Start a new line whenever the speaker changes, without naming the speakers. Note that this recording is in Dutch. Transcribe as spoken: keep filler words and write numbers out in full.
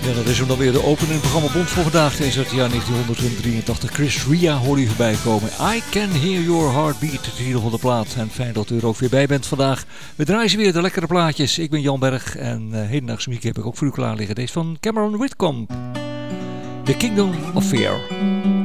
Ja, dat is hem dan weer de opening programma Bond voor vandaag. Deze uit het jaar negentienhonderddrieëntachtig. Chris Ria hoorde je voorbij komen. I Can Hear Your Heartbeat, de titel van de plaat. En fijn dat u er ook weer bij bent vandaag. We draaien weer de lekkere plaatjes. Ik ben Jan Berg en uh, hedendaagse muziek heb ik ook voor u klaar liggen. Deze van Cameron Whitcomb. The Kingdom of Fear.